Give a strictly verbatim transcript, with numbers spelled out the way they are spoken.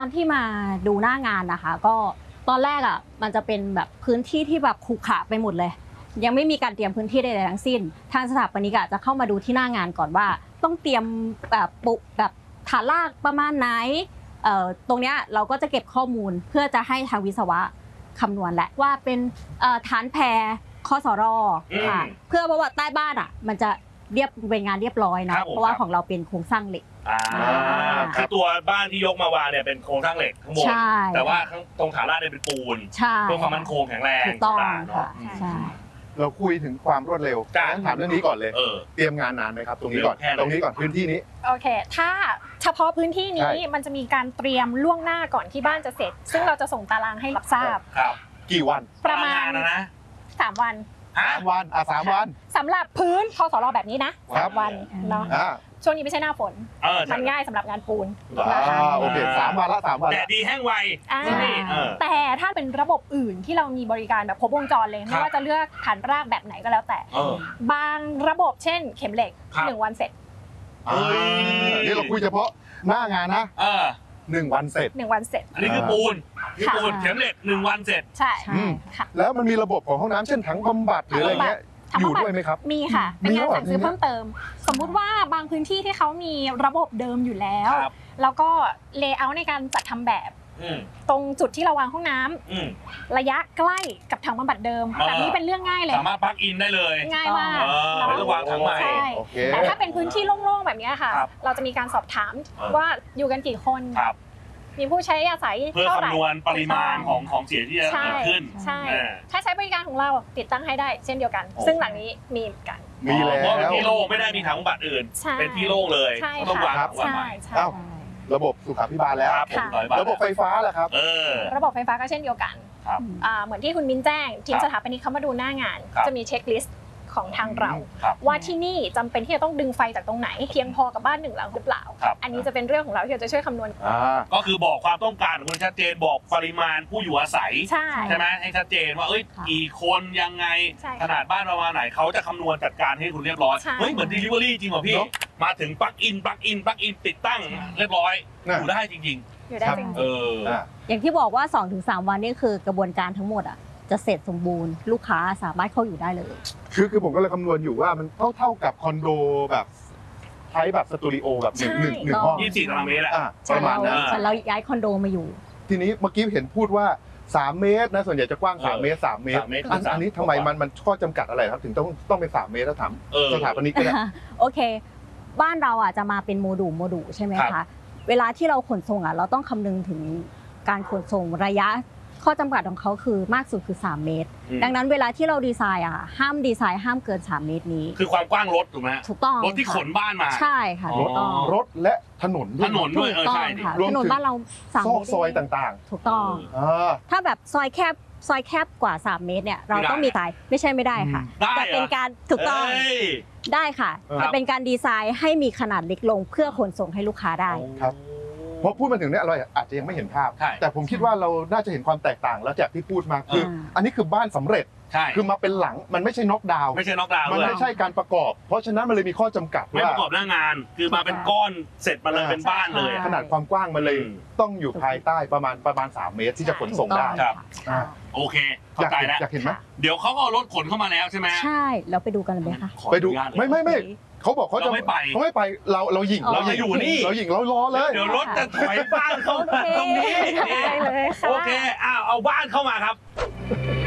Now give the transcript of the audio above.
ตอนที่มาดูหน้างานนะคะก็ตอนแรกอ่ะมันจะเป็นแบบพื้นที่ที่แบบขรุขระไปหมดเลยยังไม่มีการเตรียมพื้นที่ใดๆทั้งสิ้นทางสถาปนิกจะเข้ามาดูที่หน้างานก่อนว่าต้องเตรียมแบบปุแบบฐานรากประมาณไหนเอ่อตรงเนี้ยเราก็จะเก็บข้อมูลเพื่อจะให้ทางวิศวะคำนวณแหละว่าเป็นเอ่อฐานแพรคสรค่ะเพื่อว่าใต้บ้านอ่ะมันจะเรียบเป็นงานเรียบร้อยนะเพราะว่าของเราเป็นโครงสร้างเหล็กอ่าคือตัวบ้านที่ยกมาวางเนี่ยเป็นโครงสร้างเหล็กข้างบนแต่ว่าตรงฐานรากเนี่ยเป็นปูนเพื่อความมั่นคงแข็งแรงถูกต้องค่ะใช่เราคุยถึงความรวดเร็วถามเรื่องนี้ก่อนเลยเตรียมงานนานไหมครับตรงนี้ก่อนตรงนี้ก่อนพื้นที่นี้โอเคถ้าเฉพาะพื้นที่นี้มันจะมีการเตรียมล่วงหน้าก่อนที่บ้านจะเสร็จซึ่งเราจะส่งตารางให้รับทราบกี่วันประมาณนะสามวันสามวันอ่ะสามวันสำหรับพื้นคสรแบบนี้นะสามวันเนาะช่วงนี้ไม่ใช่หน้าฝนมันง่ายสำหรับงานปูนโอเคสามวันละสามวันแต่ดีแห้งไวแต่ถ้าเป็นระบบอื่นที่เรามีบริการแบบครบวงจรเลยไม่ว่าจะเลือกฐานรากแบบไหนก็แล้วแต่บางระบบเช่นเข็มเหล็กหนึ่งวันเสร็จนี่เราคุยเฉพาะหน้างานนะหนึ่งวันเสร็จหนึ่งวันเสร็จอันนี้คือปูนคือปูนเข็มเหล็กหนึ่งวันเสร็จใช่ค่ะแล้วมันมีระบบของห้องน้ำเช่นถังบำบัดหรืออะไรเงี้ยอยู่ด้วยไหมครับมีค่ะเป็นงานสั่งซื้อเพิ่มเติมสมมุติว่าบางพื้นที่ที่เขามีระบบเดิมอยู่แล้วแล้วก็เลเยอร์ในการจัดทำแบบตรงจุดที่เราวางห้องน้ำระยะใกล้กับถังบำบัดเดิมแบบนี้เป็นเรื่องง่ายเลยสามารถปลั๊กอินได้เลยง่ายมากไม่ต้องวางถังใหม่แต่ถ้าเป็นพื้นที่โล่งๆแบบนี้ค่ะเราจะมีการสอบถามว่าอยู่กันกี่คนมีผู้ใช้อาศัยเพื่อคำนวณปริมาณของของเสียที่จะเกิดขึ้นใช่ถ้าใช้บริการของเราติดตั้งให้ได้เช่นเดียวกันซึ่งหลังนี้มีกันมีแล้วเพราะเป็นที่โล่งไม่ได้มีถังบำบัดอื่นเป็นที่โล่งเลยต้องวางถังบำบัดใช่ระบบสุขาภิบาลแล้วระบบไฟฟ้าแหละครับระบบไฟฟ้าก็เช่นเดียวกันเหมือนที่คุณมิ้นแจ้งทีมสถาปนิกเขามาดูหน้างานจะมีเช็คลิสต์ของทางเราว่าที่นี่จำเป็นที่จะต้องดึงไฟจากตรงไหนเพียงพอกับบ้านหนึ่งหลังหรือเปล่าอันนี้จะเป็นเรื่องของเราที่เราจะช่วยคำนวณก็คือบอกความต้องการของคุณชัดเจนบอกปริมาณผู้อยู่อาศัยใช่ไหมให้ชัดเจนว่าเอ้ยกี่คนยังไงขนาดบ้านประมาณไหนเขาจะคำนวณจัดการให้คุณเรียบร้อยเฮ้ยเหมือน delivery จริงเหรอพี่มาถึงปลั๊กอินปลั๊กอินปลั๊กอินติดตั้งเรียบร้อยอยู่ได้จริงๆอยู่ได้จริงๆเอออย่างที่บอกว่า สองถึงสาม วันนี่คือกระบวนการทั้งหมดอ่ะจะเสร็จสมบูรณ์ลูกค้าสามารถเข้าอยู่ได้เลยคือคือผมก็เลยคำนวณอยู่ว่ามันเท่าเท่ากับคอนโดแบบใช้แบบสตูดิโอแบบหนึ่งหนึ่งหนึ่งห้องยี่สิบสี่ตารางเมตรอะประมาณนั้นเราย้ายคอนโดมาอยู่ทีนี้เมื่อกี้เห็นพูดว่าสามเมตรนะส่วนใหญ่จะกว้างสามเมตรสามเมตรอันนี้ทำไมมันมันข้อจำกัดอะไรครับถึงต้องต้องเป็นสามเมตรแล้วถามสถาปนิกก็ได้โอเคบ้านเราอ่ะจะมาเป็นโมดูลโมดูลใช่ไหมคะเวลาที่เราขนส่งอ่ะเราต้องคำนึงถึงการขนส่งระยะข้อจำกัดของเขาคือมากสุดคือสามเมตรดังนั้นเวลาที่เราดีไซน์อ่ะห้ามดีไซน์ห้ามเกินสามเมตรนี้คือความกว้างรถถูกไหมถูกต้องรถที่ขนบ้านมาใช่ค่ะถูกต้องรถและถนนถนนด้วยเออใช่ถนนบ้านเราสามเมตรซอยต่างๆถูกต้องถ้าแบบซอยแคบซอยแคบกว่าสามเมตรเนี่ยเราต้องมีไซน์ไม่ใช่ไม่ได้ค่ะแต่เป็นการถูกต้องได้ค่ะจะเป็นการดีไซน์ให้มีขนาดเล็กลงเพื่อขนส่งให้ลูกค้าได้ครับพอพูดมาถึงเนี้ยเราอาจจะยังไม่เห็นภาพแต่ผมคิดว่าเราน่าจะเห็นความแตกต่างแล้วจากที่พูดมาคืออันนี้คือบ้านสำเร็จคือมาเป็นหลังมันไม่ใช่น็อกดาวน์ไม่ใช่น็อกดาวน์มันไม่ใช่การประกอบเพราะฉะนั้นมันเลยมีข้อจำกัดไม่ประกอบหน้างานคือมาเป็นก้อนเสร็จมาเลยเป็นบ้านเลยขนาดความกว้างมันเลยต้องอยู่ภายใต้ประมาณประมาณสามเมตรที่จะขนส่งได้ครับโอเคเข้าใจแล้วอยากเห็นไหมเดี๋ยวเขาก็รถขนเข้ามาแล้วใช่ไหมใช่แล้วไปดูกันเลยไหมคะไปดูไม่ไม่ไม่เขาบอกเขาจะไม่ไปเขาไม่ไปเราเราหยิ่งเราจะอยู่นี่เราหยิ่งเรารอเลยเดี๋ยวรถจะถอยบ้านเขาตรงนี้โอเคอ้าวเอาบ้านเข้ามาครับ